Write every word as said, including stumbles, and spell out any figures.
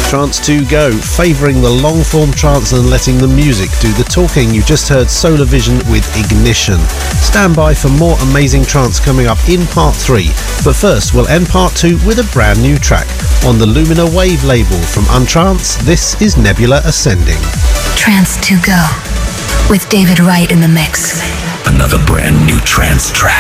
Trance to Go, favouring the long-form trance and letting the music do the talking. You just heard Solar Vision with Ignition. Stand by for more amazing trance coming up in part three. But first, we'll end part two with a brand new track. On the Lumina Wave label from Untrance, this is Nebula Ascending. Trance to Go, with David Wright in the mix. Another brand new trance track.